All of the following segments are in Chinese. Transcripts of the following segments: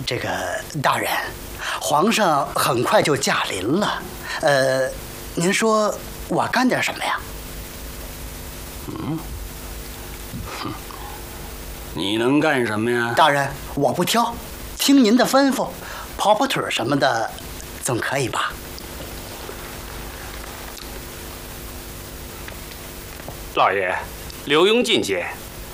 这个大人，皇上很快就驾临了，您说我干点什么呀？ 你能干什么呀？ 大人，我不挑，听您的吩咐，跑跑腿什么的，总可以吧？ 老爷，刘墉觐见。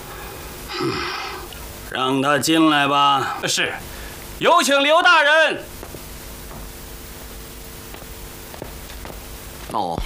让他进来吧。 是，有请刘大人。 哦。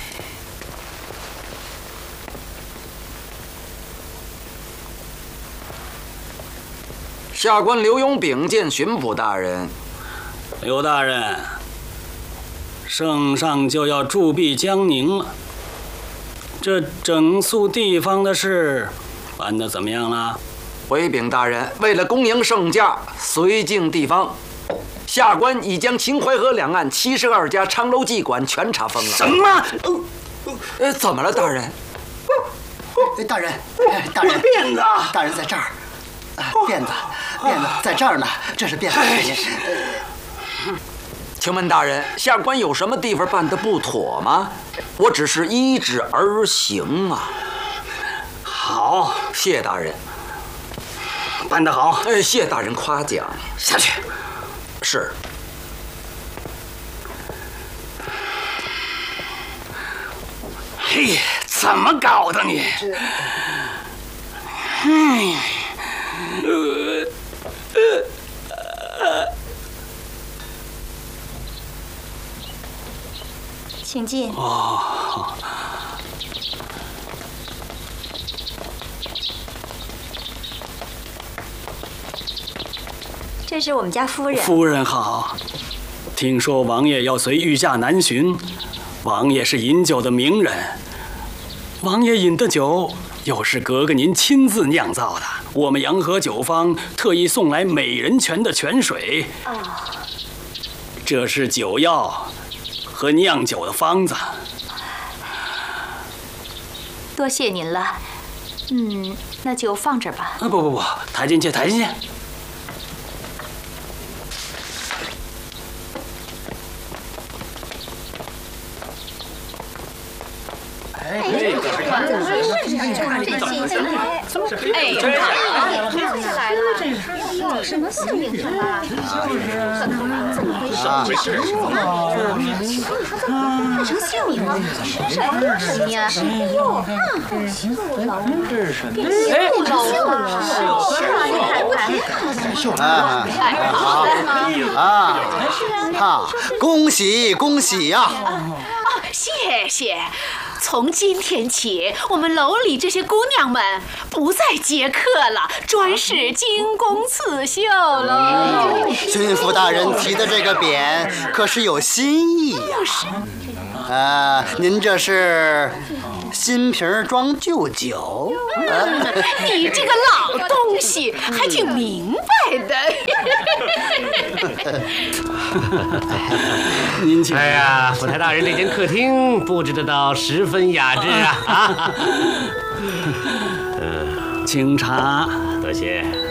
下官刘墉禀见巡抚大人。 刘大人，圣上就要驻跸江宁了，这整肃地方的事办得怎么样了？ 回禀大人，为了恭迎圣驾，绥靖地方，下官已将秦淮河两岸72家昌楼妓馆全查封了。 什么？ 怎么了，大人？ 大人，大人， 辫子， 大人在这儿。辫子在这儿呢，这是辫子。 请问大人，下官有什么地方办得不妥吗？我只是依旨而行啊。 好， 谢大人。 办得好。 谢大人夸奖。 下去。 是。 嘿，怎么搞的你？ 请进。 哦。 这是我们家夫人。 夫人好。听说王爷要随御驾南巡，王爷是饮酒的名人，王爷饮的酒又是格格您亲自酿造的，我们洋河酒坊特意送来美人泉的泉水。这是酒药和酿酒的方子。 多谢您了。那就放这儿吧。 不，抬进去，抬进去。 什么姓名什么？怎么回事？他变成姓名了？什么呀？这是什么？ 恭喜恭喜呀！ 谢谢。从今天起，我们楼里这些姑娘们不再接客了，专是精工刺绣喽。 巡抚大人提的这个匾可是有新意呀！您这是新瓶装旧酒？ 你这个老东西还挺明白的。 您请。 哎呀，府台大人这间客厅布置得倒十分雅致啊！ 请茶。 多谢。